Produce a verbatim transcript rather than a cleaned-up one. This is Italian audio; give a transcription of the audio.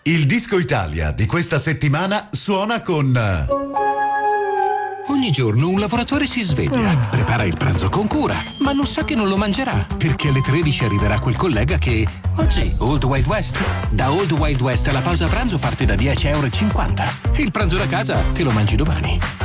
Il Disco Italia di questa settimana suona con... Ogni giorno un lavoratore si sveglia, prepara il pranzo con cura, ma non sa che non lo mangerà, perché alle tredici arriverà quel collega che... Oggi, Old Wild West. Da Old Wild West la pausa pranzo parte da dieci euro e cinquanta. Il pranzo da casa te lo mangi domani.